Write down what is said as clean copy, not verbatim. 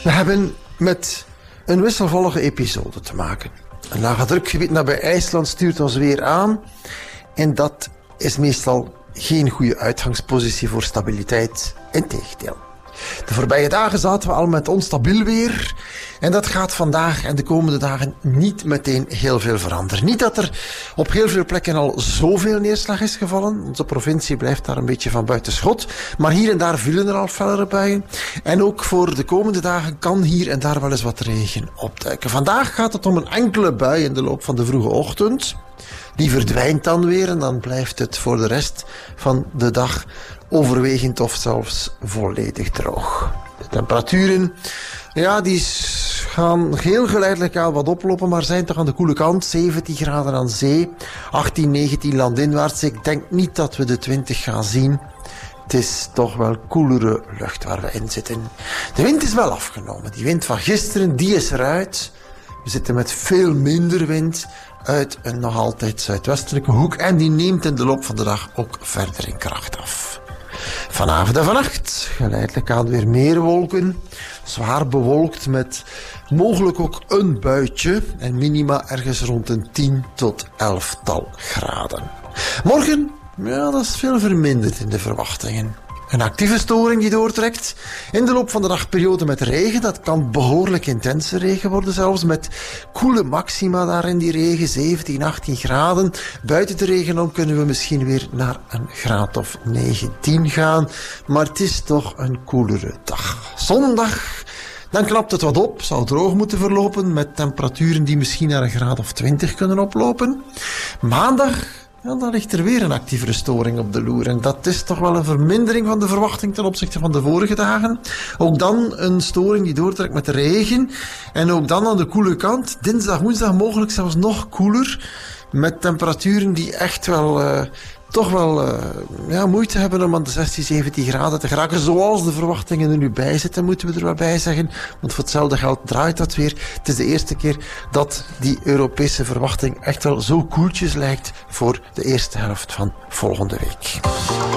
We hebben met een wisselvallige episode te maken. Een lage drukgebied nabij IJsland stuurt ons weer aan. En dat is meestal geen goede uitgangspositie voor stabiliteit. Integendeel. De voorbije dagen zaten we al met onstabiel weer. En dat gaat vandaag en de komende dagen niet meteen heel veel veranderen. Niet dat er op heel veel plekken al zoveel neerslag is gevallen. Onze provincie blijft daar een beetje van buiten schot. Maar hier en daar vielen er al fellere buien. En ook voor de komende dagen kan hier en daar wel eens wat regen opduiken. Vandaag gaat het om een enkele bui in de loop van de vroege ochtend. Die verdwijnt dan weer en dan blijft het voor de rest van de dag overwegend of zelfs volledig droog. De temperaturen, ja, die gaan heel geleidelijk aan wat oplopen, maar zijn toch aan de koele kant. 17 graden aan zee, 18, 19 landinwaarts. Ik denk niet dat we de 20 gaan zien. Het is toch wel koelere lucht waar we in zitten. De wind is wel afgenomen. Die wind van gisteren, die is eruit. We zitten met veel minder wind uit een nog altijd zuidwestelijke hoek. En die neemt in de loop van de dag ook verder in kracht af. Vanavond en vannacht geleidelijk aan weer meer wolken. Zwaar bewolkt met mogelijk ook een buitje. En minima ergens rond een 10 tot 11-tal graden. Morgen, ja, dat is veel verminderd in de verwachtingen. Een actieve storing die doortrekt. In de loop van de dagperiode met regen. Dat kan behoorlijk intense regen worden zelfs. Met koele maxima daar in die regen. 17, 18 graden. Buiten de regen om kunnen we misschien weer naar een graad of 19 gaan. Maar het is toch een koelere dag. Zondag, dan knapt het wat op. Zal droog moeten verlopen. Met temperaturen die misschien naar een graad of 20 kunnen oplopen. Maandag, ja, dan ligt er weer een actievere storing op de loer. En dat is toch wel een vermindering van de verwachting ten opzichte van de vorige dagen. Ook dan een storing die doortrekt met de regen. En ook dan aan de koele kant. Dinsdag, woensdag mogelijk zelfs nog koeler. Met temperaturen die echt wel toch wel moeite hebben om aan de 16, 17 graden te geraken. Zoals de verwachtingen er nu bij zitten, moeten we er wel bij zeggen. Want voor hetzelfde geld draait dat weer. Het is de eerste keer dat die Europese verwachting echt wel zo koeltjes lijkt voor de eerste helft van volgende week.